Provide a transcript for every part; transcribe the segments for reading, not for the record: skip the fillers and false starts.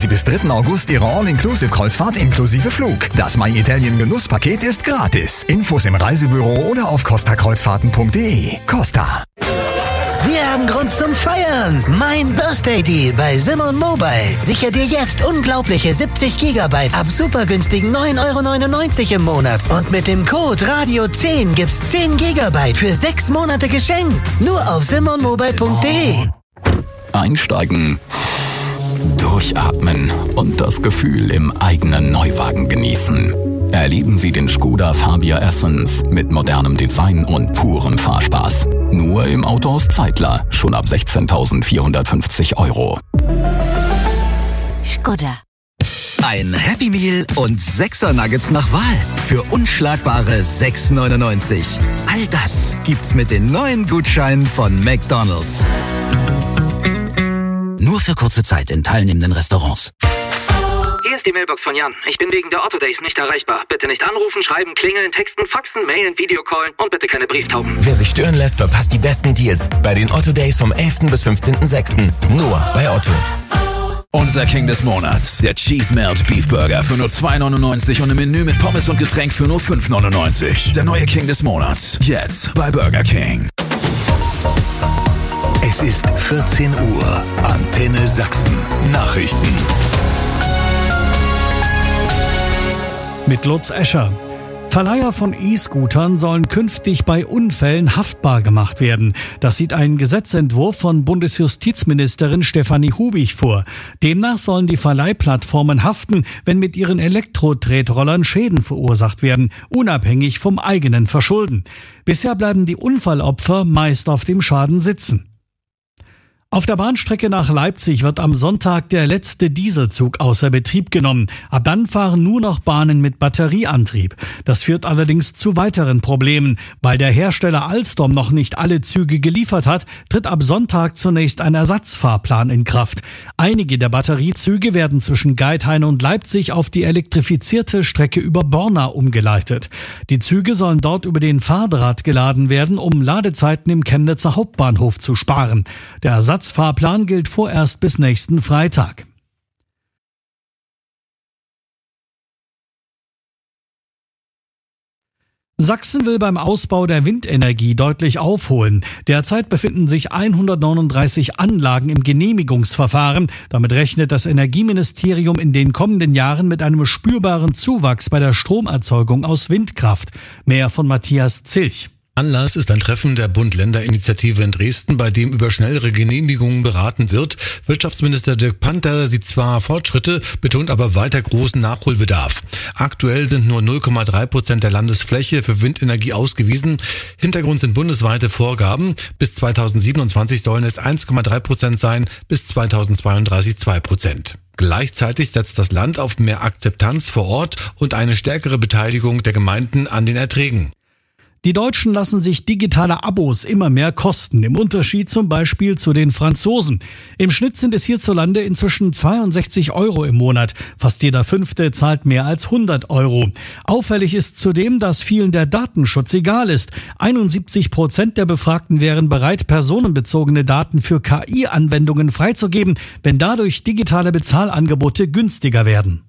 bis 3. August Ihre All-Inclusive-Kreuzfahrt inklusive Flug. Das My Italien Genusspaket ist gratis. Infos im Reisebüro oder auf costakreuzfahrten.de. Costa. Wir haben Grund zum Feiern. Mein Birthday Deal bei Simon Mobile. Sicher dir jetzt unglaubliche 70 GB ab super günstigen 9,99 € im Monat. Und mit dem Code Radio10 gibt's 10 GB für 6 Monate geschenkt. Nur auf simonmobile.de. Einsteigen, durchatmen und das Gefühl im eigenen Neuwagen genießen. Erleben Sie den Skoda Fabia Essence mit modernem Design und purem Fahrspaß. Nur im Autohaus Zeitler, schon ab 16.450 €. Skoda. Ein Happy Meal und 6er Nuggets nach Wahl für unschlagbare 6,99 €. All das gibt's mit den neuen Gutscheinen von McDonald's. Nur für kurze Zeit in teilnehmenden Restaurants. Hier ist die Mailbox von Jan. Ich bin wegen der Otto Days nicht erreichbar. Bitte nicht anrufen, schreiben, klingeln, texten, faxen, mailen, Videocallen und bitte keine Brieftauben. Wer sich stören lässt, verpasst die besten Deals bei den Otto Days vom 11. bis 15.06. Nur bei Otto. Unser King des Monats, der Cheese Melt Beef Burger für nur 2,99 € und ein Menü mit Pommes und Getränk für nur 5,99 €. Der neue King des Monats, jetzt bei Burger King. Es ist 14 Uhr. Antenne Sachsen. Nachrichten. Mit Lutz Escher. Verleiher von E-Scootern sollen künftig bei Unfällen haftbar gemacht werden. Das sieht ein Gesetzentwurf von Bundesjustizministerin Stefanie Hubig vor. Demnach sollen die Verleihplattformen haften, wenn mit ihren Elektro-Tretrollern Schäden verursacht werden, unabhängig vom eigenen Verschulden. Bisher bleiben die Unfallopfer meist auf dem Schaden sitzen. Auf der Bahnstrecke nach Leipzig wird am Sonntag der letzte Dieselzug außer Betrieb genommen. Ab dann fahren nur noch Bahnen mit Batterieantrieb. Das führt allerdings zu weiteren Problemen. Weil der Hersteller Alstom noch nicht alle Züge geliefert hat, tritt ab Sonntag zunächst ein Ersatzfahrplan in Kraft. Einige der Batteriezüge werden zwischen Geithain und Leipzig auf die elektrifizierte Strecke über Borna umgeleitet. Die Züge sollen dort über den Fahrdraht geladen werden, um Ladezeiten im Chemnitzer Hauptbahnhof zu sparen. Der Ersatzfahrplan gilt vorerst bis nächsten Freitag. Sachsen will beim Ausbau der Windenergie deutlich aufholen. Derzeit befinden sich 139 Anlagen im Genehmigungsverfahren. Damit rechnet das Energieministerium in den kommenden Jahren mit einem spürbaren Zuwachs bei der Stromerzeugung aus Windkraft. Mehr von Matthias Zilch. Anlass ist ein Treffen der Bund-Länder-Initiative in Dresden, bei dem über schnellere Genehmigungen beraten wird. Wirtschaftsminister Dirk Panther sieht zwar Fortschritte, betont aber weiter großen Nachholbedarf. Aktuell sind nur 0,3% der Landesfläche für Windenergie ausgewiesen. Hintergrund sind bundesweite Vorgaben. Bis 2027 sollen es 1,3% sein, bis 2032 2%. Gleichzeitig setzt das Land auf mehr Akzeptanz vor Ort und eine stärkere Beteiligung der Gemeinden an den Erträgen. Die Deutschen lassen sich digitale Abos immer mehr kosten, im Unterschied zum Beispiel zu den Franzosen. Im Schnitt sind es hierzulande inzwischen 62 € im Monat. Fast jeder Fünfte zahlt mehr als 100 €. Auffällig ist zudem, dass vielen der Datenschutz egal ist. 71% der Befragten wären bereit, personenbezogene Daten für KI-Anwendungen freizugeben, wenn dadurch digitale Bezahlangebote günstiger werden.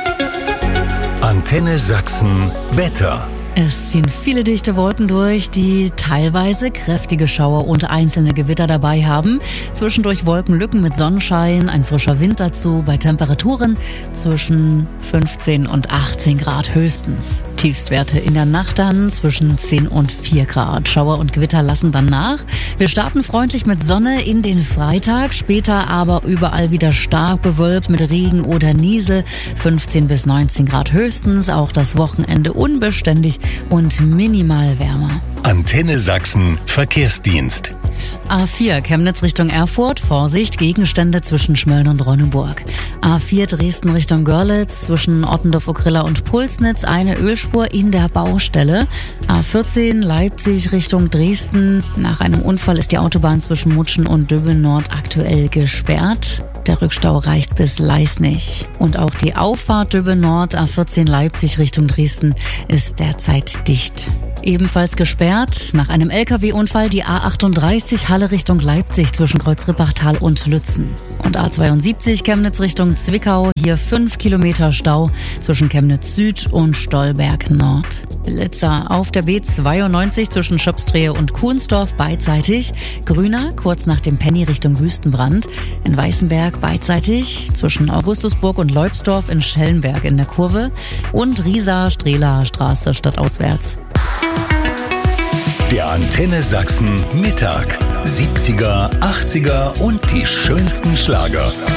Antenne Sachsen Wetter. Es ziehen viele dichte Wolken durch, die teilweise kräftige Schauer und einzelne Gewitter dabei haben. Zwischendurch Wolkenlücken mit Sonnenschein, ein frischer Wind dazu bei Temperaturen zwischen 15 und 18 Grad höchstens. Tiefstwerte in der Nacht dann zwischen 10 und 4 Grad. Schauer und Gewitter lassen dann nach. Wir starten freundlich mit Sonne in den Freitag, später aber überall wieder stark bewölkt mit Regen oder Niesel. 15 bis 19 Grad höchstens, auch das Wochenende unbeständig und minimal wärmer. Antenne Sachsen Verkehrsdienst. A4 Chemnitz Richtung Erfurt, Vorsicht, Gegenstände zwischen Schmölln und Ronneburg. A4 Dresden Richtung Görlitz, zwischen Ottendorf-Okrilla und Pulsnitz, eine Ölspur in der Baustelle. A14 Leipzig Richtung Dresden, nach einem Unfall ist die Autobahn zwischen Mutschen und Döbeln-Nord aktuell gesperrt. Der Rückstau reicht bis Leisnig. Und auch die Auffahrt Döbeln-Nord A14 Leipzig Richtung Dresden ist derzeit dicht. Ebenfalls gesperrt nach einem LKW-Unfall die A38 Halle Richtung Leipzig zwischen Kreuzrippachtal und Lützen. Und A72 Chemnitz Richtung Zwickau, hier 5 Kilometer Stau zwischen Chemnitz Süd und Stolberg Nord. Blitzer auf der B92 zwischen Schöpstrehe und Kuhnsdorf beidseitig. Grüner kurz nach dem Penny Richtung Wüstenbrand. In Weißenberg beidseitig zwischen Augustusburg und Leubsdorf in Schellenberg in der Kurve. Und Riesa-Strehler Straße stadtauswärts. Der Antenne Sachsen Mittag. 70er, 80er und die schönsten Schlager.